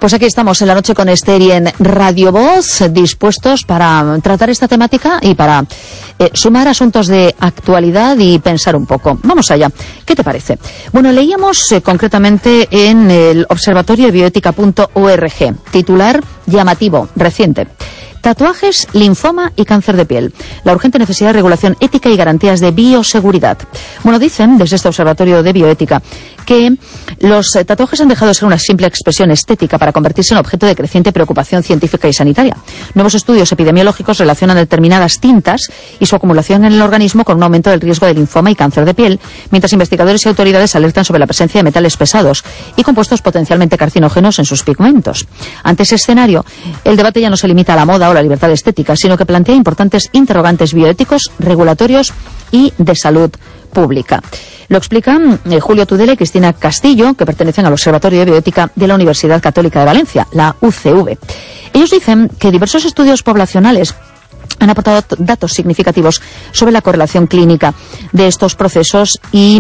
Pues aquí estamos en la noche con Esther y en Radio Voz, dispuestos para tratar esta temática y para sumar asuntos de actualidad y pensar un poco. Vamos allá. ¿Qué te parece? Bueno, leíamos concretamente en el observatorio de bioética.org, titular llamativo, reciente. Tatuajes, linfoma y cáncer de piel. La urgente necesidad de regulación ética y garantías de bioseguridad. Bueno, dicen desde este observatorio de bioética que los tatuajes han dejado de ser una simple expresión estética para convertirse en objeto de creciente preocupación científica y sanitaria. Nuevos estudios epidemiológicos relacionan determinadas tintas y su acumulación en el organismo con un aumento del riesgo de linfoma y cáncer de piel, mientras investigadores y autoridades alertan sobre la presencia de metales pesados y compuestos potencialmente carcinógenos en sus pigmentos. Ante ese escenario, el debate ya no se limita a la moda o la libertad estética, sino que plantea importantes interrogantes bioéticos, regulatorios y de salud pública. Lo explican Julio Tudela y Cristina Castillo, que pertenecen al Observatorio de Bioética de la Universidad Católica de Valencia, la UCV. Ellos dicen que diversos estudios poblacionales han aportado datos significativos sobre la correlación clínica de estos procesos y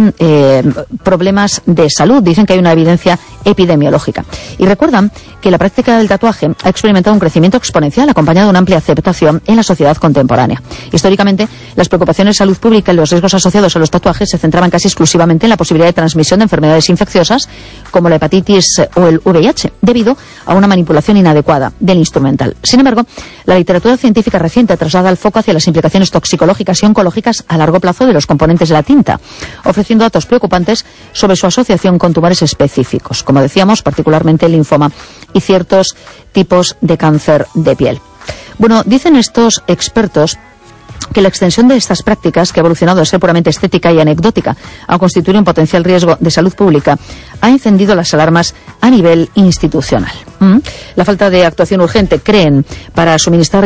problemas de salud. Dicen que hay una evidencia epidemiológica. Y recuerdan que la práctica del tatuaje ha experimentado un crecimiento exponencial acompañado de una amplia aceptación en la sociedad contemporánea. Históricamente, las preocupaciones de salud pública y los riesgos asociados a los tatuajes se centraban casi exclusivamente en la posibilidad de transmisión de enfermedades infecciosas como la hepatitis o el VIH, debido a una manipulación inadecuada del instrumental. Sin embargo, la literatura científica reciente traslada el foco hacia las implicaciones toxicológicas y oncológicas a largo plazo de los componentes de la tinta, ofreciendo datos preocupantes sobre su asociación con tumores específicos, como decíamos, particularmente el linfoma y ciertos tipos de cáncer de piel. Bueno, dicen estos expertos que la extensión de estas prácticas, que ha evolucionado de ser puramente estética y anecdótica a constituir un potencial riesgo de salud pública, ha encendido las alarmas a nivel institucional. La falta de actuación urgente, creen, para suministrar